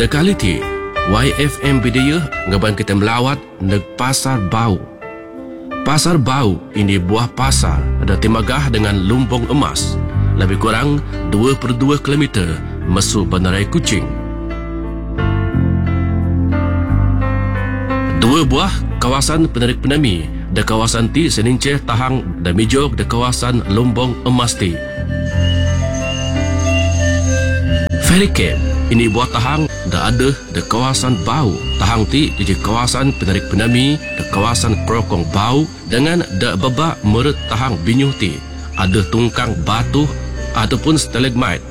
Dekali ti YFM Bidayah ngaban kita melawat neg Pasar Bau. Pasar Bau ini buah pasar ada timagah dengan lumbung emas, lebih kurang 2/2 km masuk Bandaraya Kuching. Dua buah kawasan penarik penami da kawasan ti seninceh tahang da mijog da kawasan lumbung emas ti. Ferry Camp ini buah tahang da ada da kawasan Bau. Tahang ti di kawasan penarik penami da kawasan Krokong Bau dengan da babak meret tahang binyuh ti ada tungkang batu ataupun stalagmite.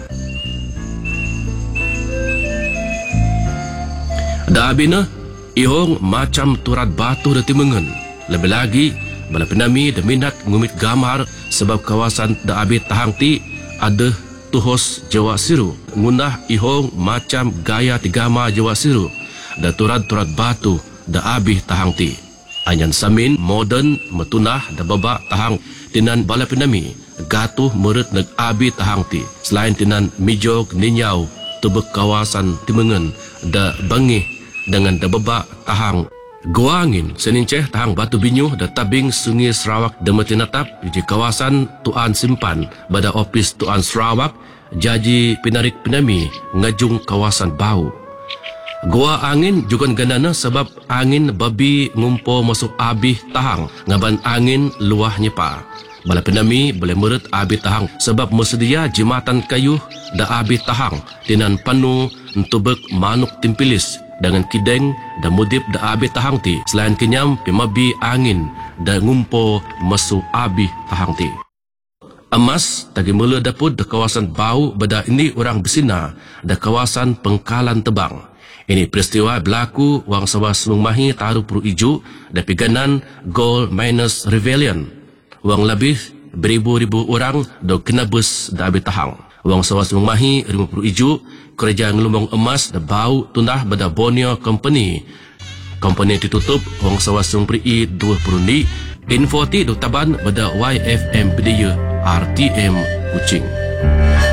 Da abina ihong macam turat batu da timengen. Lebih lagi bala penami da minat ngumit gambar sebab kawasan da abi tahang ti ada tuhos Jawa Siru. Ngunah ihong macam gaya tigama Jawa Siru da turat-turat batu da abi tahang ti. Anyan samin modern metunah da babak tahang tinan bala penami gatuh meret neg abi tahang ti. Selain tinan mijog ninyau tubek kawasan timengen da bangih dengan da babak tahang Gua Angin seninceh tahang Batu Binyuh da tabing Sungai Sarawak demetinatap di kawasan Tuan Simpan pada ofis Tuan Sarawak jaji pinarik penami ngajung kawasan Bau. Gua Angin juga ganana sebab angin babi ngumpo masuk abih tahang ngaban angin luah nyepa. Bala penami boleh meret abih tahang sebab mesedia jimatan kayu da abih tahang tinan panu entubek manuk timpilis dengan kideng dan mudip da abi tahang ti. Selain kenyam pimabi angin dan ngumpo masuk abi tahang ti. Emas tagi mula dapur da kawasan Bau bada ini orang bersina da kawasan Pengkalan Tebang. Ini peristiwa berlaku wang sawas mengmahi taruh puru ijo da piganan Gold Miners Rebellion. Wang lebih beribu-ribu orang do kena bus da abi tahang. Wang sawas mengmahi 50 ijo kerja ngelumbung emas da Bau tundah pada Borneo Company. Company ditutup wang sawas mengperi 20 ni. Info ti do taban pada YFM Bidayah RTM Kuching.